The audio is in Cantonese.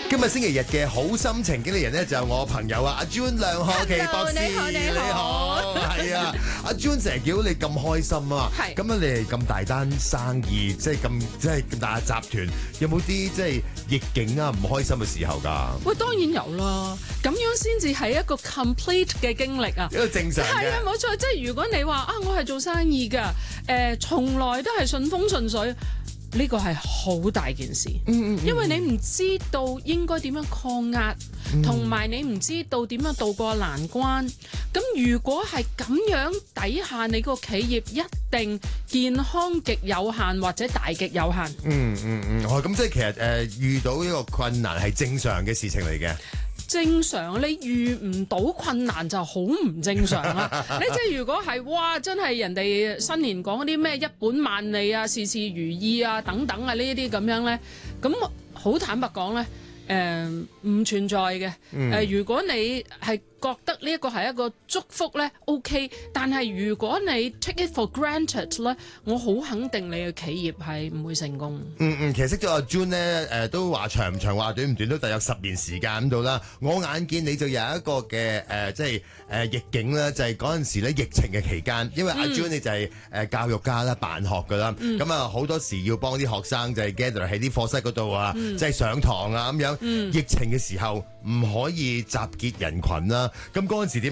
今日星期日嘅好心情經理人咧就係我朋友阿 June 梁賀琪博士。 你好， 係啊，阿 June 成日見到你咁開心啊， 係咁樣你係咁大單生意，即係咁大嘅集團，有冇啲即係逆境啊唔開心嘅時候㗎？ 喂，當然有啦，咁樣先至係一個 complete 嘅經歷啊。 一個正常嘅。 係啊，冇錯，即係如果你話啊，我係做生意㗎，從來都係順風順水。呢個係好大件事，因為你唔知道應該點樣抗壓，同埋你唔知道點樣渡過難關。咁如果係咁樣底下，你個企業一定健康極有限或者大極有限。 咁即係其實遇到呢個困難係正常嘅事情嚟嘅。 正常，你遇唔到困難就好唔正常啦。你即係如果係哇，真係人哋新年講嗰啲咩一本萬利啊、事事如意啊等等啊呢啲咁樣咧，咁好坦白講咧，唔存在嘅。如果你係覺得呢一個係一個祝福咧 ，OK。但係如果你 take it for granted 咧，我好肯定你嘅企業係唔會成功。 其實識咗阿 June 咧，都話長唔長話短唔短都大約10年時間咁到啦。我眼見你就有一個嘅即係逆境啦，就係嗰陣時咧疫情嘅期間，因為阿 June 你就係教育家啦，辦學噶啦，咁啊好多時要幫啲學生就係 gather 喺啲課室嗰度啊，即係上堂啊咁樣。疫情嘅時候唔可以集結人群啦，咁嗰陣時點